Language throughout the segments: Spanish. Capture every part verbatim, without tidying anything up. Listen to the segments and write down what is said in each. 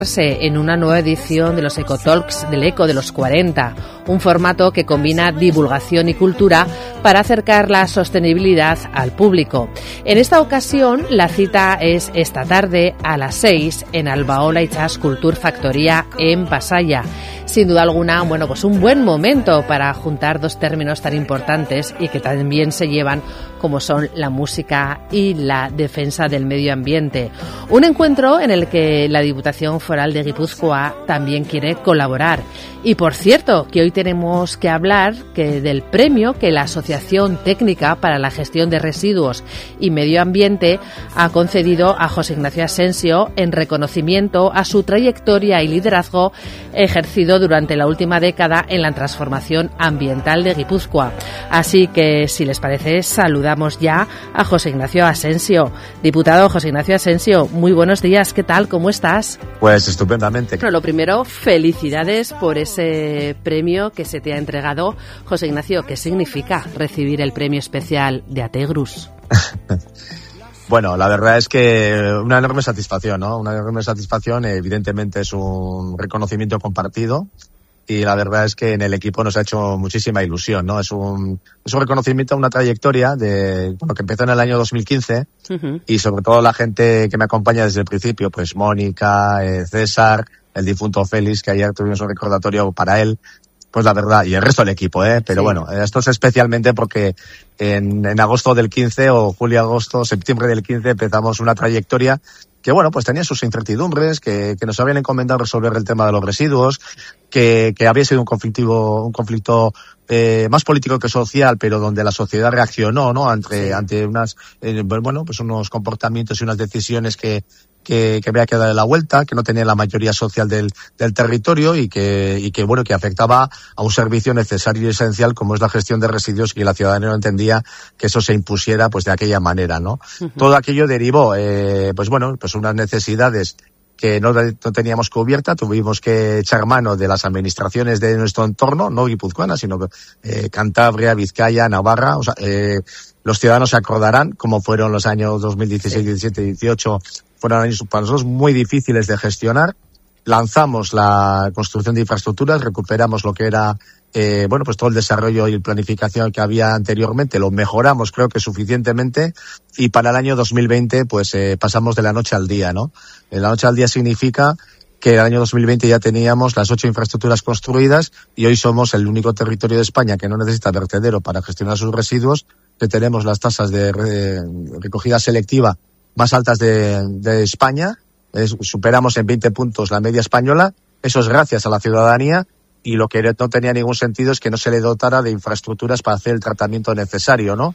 En una nueva edición de los Ecotalks del Eco de los cuarenta, un formato que combina divulgación y cultura para acercar la sostenibilidad al público. En esta ocasión, la cita es esta tarde a las seis en Albaola Itsas Cultur Factoría en Pasaia. Sin duda alguna, bueno, pues un buen momento para juntar dos términos tan importantes y que también se llevan, como son la música y la defensa del medio ambiente. Un encuentro en el que la Diputación Foral de Guipúzcoa también quiere colaborar. Y por cierto, que hoy tenemos que hablar que del premio que la Asociación Técnica para la Gestión de Residuos y Medio Ambiente ha concedido a José Ignacio Asensio en reconocimiento a su trayectoria y liderazgo ejercido durante la última década en la transformación ambiental de Guipúzcoa. Así que, si les parece, saludamos ya a José Ignacio Asensio. Diputado José Ignacio Asensio, muy buenos días, ¿qué tal? ¿Cómo estás? Pues estupendamente. Bueno, lo primero, felicidades por ese premio que se te ha entregado. José Ignacio, ¿qué significa recibir el premio especial de Ategrus? Bueno, la verdad es que una enorme satisfacción, ¿no? Una enorme satisfacción, evidentemente es un reconocimiento compartido y la verdad es que en el equipo nos ha hecho muchísima ilusión, ¿no? Es un, es un reconocimiento a una trayectoria de, bueno, que empezó en el año dos mil quince uh-huh. y sobre todo la gente que me acompaña desde el principio, pues Mónica, eh, César, el difunto Félix, que ayer tuvimos un recordatorio para él. Pues la verdad, y el resto del equipo, ¿eh? Pero sí. Bueno, esto es especialmente porque en, en agosto del quince o julio-agosto, septiembre del quince empezamos una trayectoria que, bueno, pues tenía sus incertidumbres, que, que nos habían encomendado resolver el tema de los residuos, que, que había sido un conflictivo, un conflicto eh, más político que social, pero donde la sociedad reaccionó, ¿no? Ante, sí. ante unas, eh, bueno, pues unos comportamientos y unas decisiones que, que, que había que darle la vuelta, que no tenía la mayoría social del, del territorio y que, y que, bueno, que afectaba a un servicio necesario y esencial como es la gestión de residuos y que la ciudadanía no entendía que eso se impusiera, pues de aquella manera, ¿no? Uh-huh. Todo aquello derivó, eh, pues bueno, pues unas necesidades que no, no teníamos cubierta, tuvimos que echar mano de las administraciones de nuestro entorno, no guipuzcoanas, sino eh, Cantabria, Vizcaya, Navarra, o sea, eh, los ciudadanos se acordarán cómo fueron los años dos mil dieciséis, diecisiete y dieciocho, fueron años para nosotros muy difíciles de gestionar. Lanzamos la construcción de infraestructuras, recuperamos lo que era, eh, bueno, pues todo el desarrollo y planificación que había anteriormente, lo mejoramos creo que suficientemente y para el año dos mil veinte pues eh, pasamos de la noche al día, ¿no? De la noche al día significa que el año dos mil veinte ya teníamos las ocho infraestructuras construidas y hoy somos el único territorio de España que no necesita vertedero para gestionar sus residuos, que tenemos las tasas de re- recogida selectiva más altas de, de España. Es, superamos en veinte puntos la media española, eso es gracias a la ciudadanía y lo que no tenía ningún sentido es que no se le dotara de infraestructuras para hacer el tratamiento necesario, ¿no?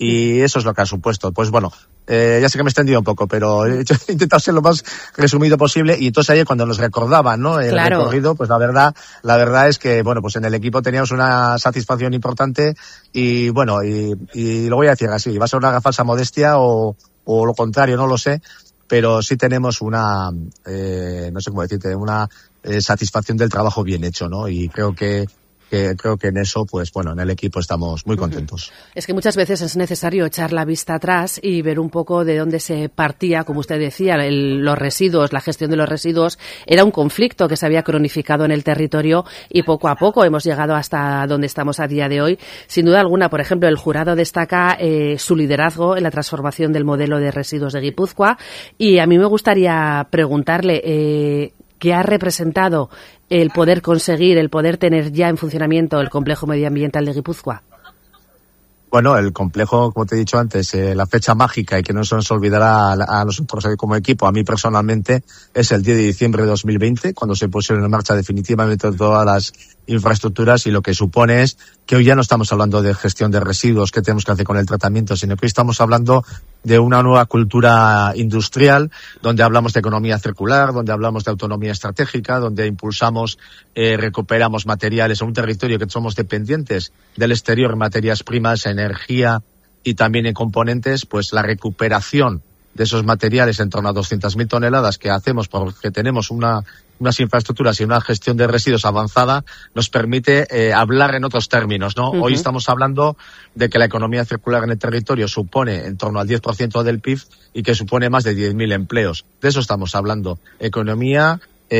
Y eso es lo que ha supuesto. Pues bueno, eh, ya sé que me he extendido un poco, pero he, hecho, he intentado ser lo más resumido posible y entonces ahí cuando nos recordaban, ¿no? El claro. recorrido, pues la verdad, la verdad es que, bueno, pues en el equipo teníamos una satisfacción importante y bueno, y, y lo voy a decir así, va a ser una falsa modestia o, o lo contrario, no lo sé, pero sí tenemos una, eh, no sé cómo decirte, una eh, satisfacción del trabajo bien hecho, ¿no? Y creo que, que creo que en eso, pues bueno, en el equipo estamos muy contentos. Es que muchas veces es necesario echar la vista atrás y ver un poco de dónde se partía, como usted decía, el, los residuos, la gestión de los residuos, era un conflicto que se había cronificado en el territorio y poco a poco hemos llegado hasta donde estamos a día de hoy. Sin duda alguna, por ejemplo, el jurado destaca eh, su liderazgo en la transformación del modelo de residuos de Guipúzcoa y a mí me gustaría preguntarle eh, ¿qué ha representado el poder conseguir, el poder tener ya en funcionamiento el complejo medioambiental de Guipúzcoa? Bueno, el complejo, como te he dicho antes, eh, la fecha mágica y que no se nos olvidará a, a nosotros como equipo, a mí personalmente, es el diez de diciembre de dos mil veinte, cuando se pusieron en marcha definitivamente todas las infraestructuras y lo que supone es que hoy ya no estamos hablando de gestión de residuos, qué tenemos que hacer con el tratamiento, sino que hoy estamos hablando de una nueva cultura industrial, donde hablamos de economía circular, donde hablamos de autonomía estratégica, donde impulsamos, eh, recuperamos materiales en un territorio que somos dependientes del exterior, materias primas, energía y también en componentes, pues la recuperación de esos materiales en torno a doscientas mil toneladas que hacemos porque tenemos una unas infraestructuras y una gestión de residuos avanzada nos permite eh, hablar en otros términos, ¿no? Uh-huh. Hoy estamos hablando de que la economía circular en el territorio supone en torno al diez por ciento del P I B y que supone más de diez mil empleos. De eso estamos hablando. Economía